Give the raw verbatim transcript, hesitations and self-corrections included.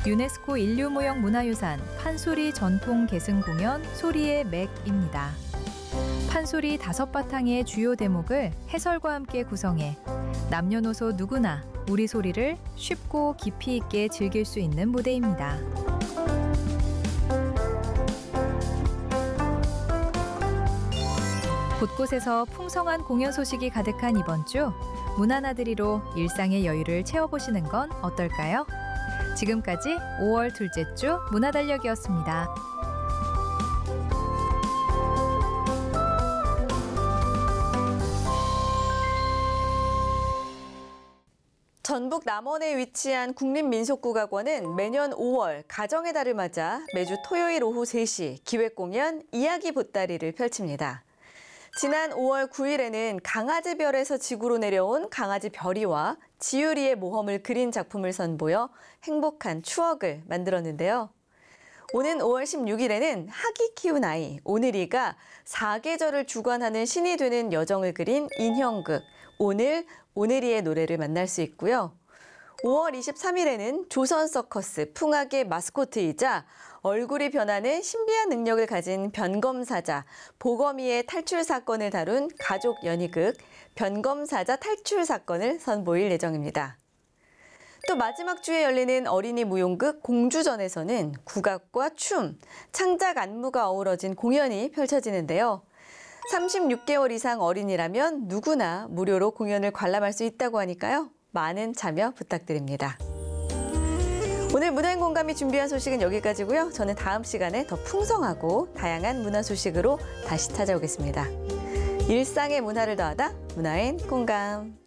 유네스코 인류무형 문화유산 판소리 전통 계승 공연 소리의 맥입니다. 판소리 다섯 바탕의 주요 대목을 해설과 함께 구성해 남녀노소 누구나 우리 소리를 쉽고 깊이 있게 즐길 수 있는 무대입니다. 곳곳에서 풍성한 공연 소식이 가득한 이번 주, 문화나들이로 일상의 여유를 채워보시는 건 어떨까요? 지금까지 오월 둘째 주 문화달력이었습니다. 전북 남원에 위치한 국립민속국악원은 매년 오월 가정의 달을 맞아 매주 토요일 오후 세 시 기획공연 이야기 보따리를 펼칩니다. 지난 오월 구일에는 강아지 별에서 지구로 내려온 강아지 별이와 지유리의 모험을 그린 작품을 선보여 행복한 추억을 만들었는데요. 오는 오월 십육일에는 학이 키운 아이 오늘이가 사계절을 주관하는 신이 되는 여정을 그린 인형극 오늘, 오늘이의 노래를 만날 수 있고요. 오월 이십삼일에는 조선 서커스 풍악의 마스코트이자 얼굴이 변하는 신비한 능력을 가진 변검사자 보검이의 탈출 사건을 다룬 가족 연희극 변검사자 탈출 사건을 선보일 예정입니다. 또 마지막 주에 열리는 어린이 무용극 공주전에서는 국악과 춤, 창작 안무가 어우러진 공연이 펼쳐지는데요. 삼십육 개월 이상 어린이라면 누구나 무료로 공연을 관람할 수 있다고 하니까요. 많은 참여 부탁드립니다. 오늘 문화인 공감이 준비한 소식은 여기까지고요. 저는 다음 시간에 더 풍성하고 다양한 문화 소식으로 다시 찾아오겠습니다. 일상의 문화를 더하다 문화인 공감.